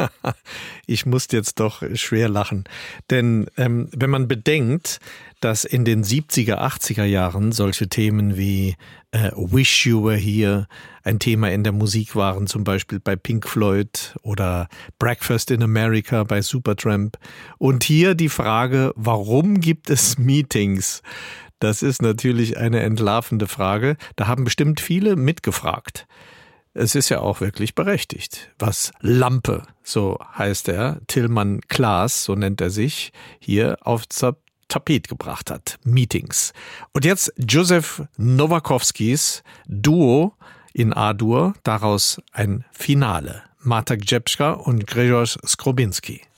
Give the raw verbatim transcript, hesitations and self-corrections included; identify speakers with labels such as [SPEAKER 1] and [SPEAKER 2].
[SPEAKER 1] Ich musste jetzt doch schwer lachen. Denn ähm, wenn man bedenkt, dass in den siebziger, achtziger Jahren solche Themen wie äh, Wish You Were Here ein Thema in der Musik waren, zum Beispiel bei Pink Floyd oder Breakfast in America bei Supertramp. Und hier die Frage, warum gibt es Meetings? Das ist natürlich eine entlarvende Frage. Da haben bestimmt viele mitgefragt. Es ist ja auch wirklich berechtigt, was Lampe, so heißt er, Tilman Klaas, so nennt er sich, hier aufs Tapet gebracht hat. Meetings. Und jetzt Josef Nowakowskis Duo in A-Dur, daraus ein Finale. Marta Grzebska und Grzegorz Skrobinski.